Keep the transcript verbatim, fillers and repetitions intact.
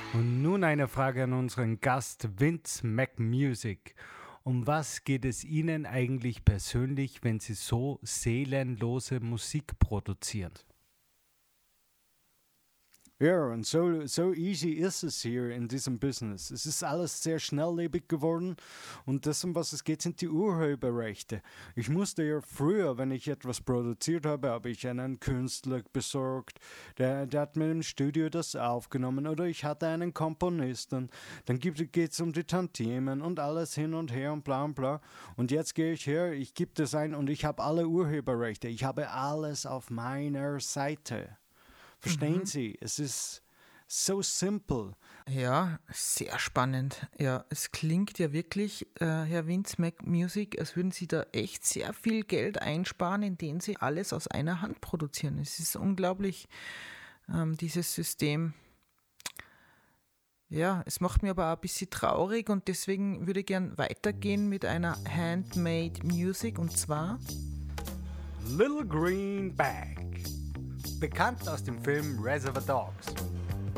Und nun eine Frage an unseren Gast Vince McMusic. Um was geht es Ihnen eigentlich persönlich, wenn Sie so seelenlose Musik produzieren? Ja, und so, so easy ist es hier in diesem Business. Es ist alles sehr schnelllebig geworden und das, um was es geht, sind die Urheberrechte. Ich musste ja früher, wenn ich etwas produziert habe, habe ich einen Künstler besorgt, der, der hat mir im Studio das aufgenommen oder ich hatte einen Komponisten. Dann geht es um die Tantiemen und alles hin und her und bla und bla. Und jetzt gehe ich her, ich gebe das ein und ich habe alle Urheberrechte. Ich habe alles auf meiner Seite. Verstehen mhm. Sie? Es ist so simpel. Ja, sehr spannend. Ja, es klingt ja wirklich, äh, Herr Vince McMusic, als würden Sie da echt sehr viel Geld einsparen, indem Sie alles aus einer Hand produzieren. Es ist unglaublich, ähm, dieses System. Ja, es macht mir aber auch ein bisschen traurig und deswegen würde ich gern weitergehen mit einer Handmade Music und zwar Little Green Bag. Bekannt aus dem Film Reservoir Dogs.